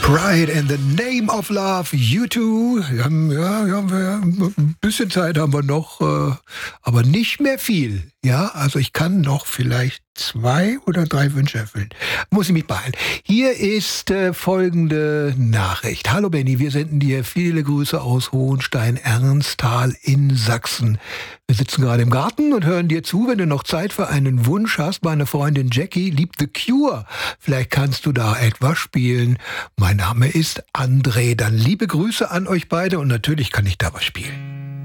Pride in the Name of Love, U2. Ein bisschen Zeit haben wir noch, aber nicht mehr viel. Ja, also ich kann noch vielleicht 2 oder 3 Wünsche erfüllen. Muss ich mich beeilen. Hier ist folgende Nachricht. Hallo Benny, wir senden dir viele Grüße aus Hohenstein-Ernsthal in Sachsen. Wir sitzen gerade im Garten und hören dir zu. Wenn du noch Zeit für einen Wunsch hast, meine Freundin Jackie liebt The Cure. Vielleicht kannst du da etwas spielen. Mein Name ist André. Dann liebe Grüße an euch beide und natürlich kann ich da was spielen.